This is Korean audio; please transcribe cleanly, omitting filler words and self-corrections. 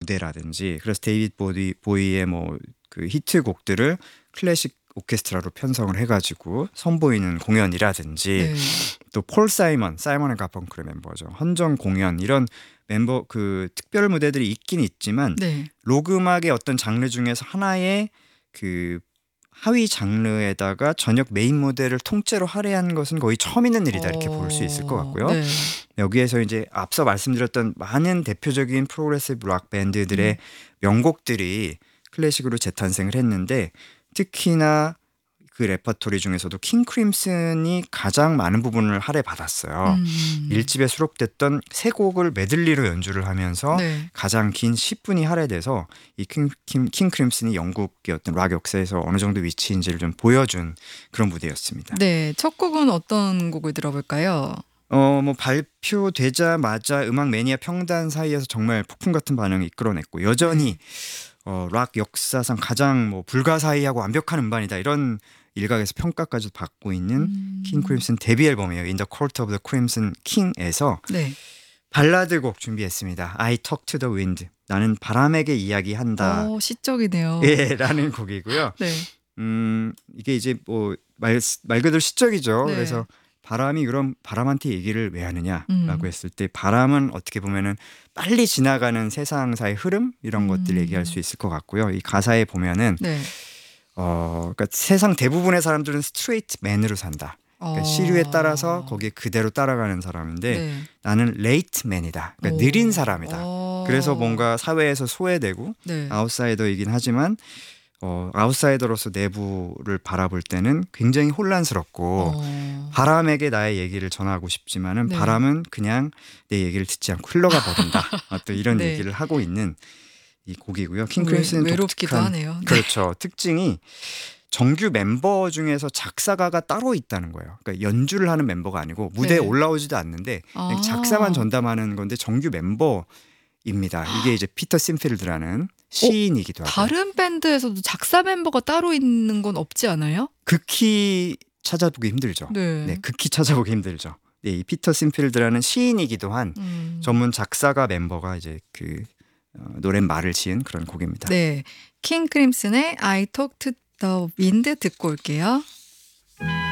무대라든지 그래서 데이빗 보이의 뭐 그 히트곡들을 클래식 오케스트라로 편성을 해가지고 선보이는 공연이라든지 네. 또 폴 사이먼 앤 가펑클의 멤버죠. 헌정 공연 이런 멤버 그 특별 무대들이 있긴 있지만 네. 록 음악의 어떤 장르 중에서 하나의 그 하위 장르에다가 저녁 메인 무대를 통째로 할애한 것은 거의 처음 있는 일이다 이렇게 볼 수 있을 것 같고요. 네. 여기에서 이제 앞서 말씀드렸던 많은 대표적인 프로그레시브 락 밴드들의 명곡들이 클래식으로 재탄생을 했는데 특히나 그 레퍼토리 중에서도 킹 크림슨이 가장 많은 부분을 할애받았어요. 1집에 수록됐던 세 곡을 메들리로 연주를 하면서 네. 가장 긴 10분이 할애돼서 이 킹 크림슨이 영국의 어떤 락 역사에서 어느 정도 위치인지를 좀 보여준 그런 무대였습니다. 네. 첫 곡은 어떤 곡을 들어볼까요? 뭐 발표되자마자 음악 매니아 평단 사이에서 정말 폭풍 같은 반응을 이끌어냈고 여전히 락 역사상 가장 뭐 불가사의하고 완벽한 음반이다 이런 일각에서 평가까지 받고 있는 킹 크림슨 데뷔 앨범이에요. In the Court of the Crimson King에서 네. 발라드 곡 준비했습니다. I Talk to the Wind. 나는 바람에게 이야기한다. 시적이네요. 예, 라는 곡이고요. 네. 이게 이제 뭐 말 그대로 시적이죠. 네. 그래서 바람이 그럼 바람한테 얘기를 왜 하느냐라고 했을 때 바람은 어떻게 보면은 빨리 지나가는 세상사의 흐름 이런 것들 얘기할 수 있을 것 같고요. 이 가사에 보면은 네. 그러니까 세상 대부분의 사람들은 스트레이트 맨으로 산다. 그러니까 시류에 따라서 거기에 그대로 따라가는 사람인데 네. 나는 레이트 맨이다. 그러니까 느린 사람이다. 그래서 뭔가 사회에서 소외되고 네. 아웃사이더이긴 하지만 아웃사이더로서 내부를 바라볼 때는 굉장히 혼란스럽고 바람에게 나의 얘기를 전하고 싶지만은 네. 바람은 그냥 내 얘기를 듣지 않고 흘러가 버린다. 또 이런 네. 얘기를 하고 있는 이 곡이고요. 킹 크림슨은 외롭기도 독특한 하네요. 네. 그렇죠. 특징이 정규 member 중에서 작사가가 따로 있다는 거예요. 그러니까 연주를 하는 멤버가 아니고 무대에 네. 올라오지도 않는데 그냥 작사만 전담하는 건데 정규 멤버입니다. 이게 이제 피터 심필드라는 시인이기도 하고. 다른 밴드에서도 작사 멤버가 따로 있는 건 없지 않아요? 극히 찾아보기 힘들죠. 네. 극히 찾아보기 힘들죠. 네, 이 피터 심필드라는 시인이기도 한 전문 작사가 멤버가 이제 그 노랫말을 지은 그런 곡입니다. 네. 킹 크림슨의 I Talk to the Wind 듣고 올게요.